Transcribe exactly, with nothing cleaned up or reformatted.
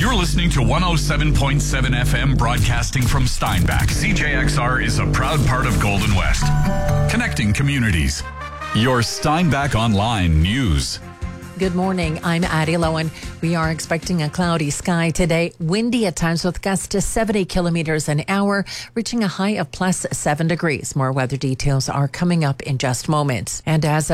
You're listening to one oh seven point seven F M, broadcasting from Steinbach. C J X R is a proud part of Golden West, connecting communities. Your Steinbach Online News. Good morning. I'm Addie Lowen. We are expecting a cloudy sky today, windy at times with gusts to seventy kilometers an hour, reaching a high of plus seven degrees. More weather details are coming up in just moments. And as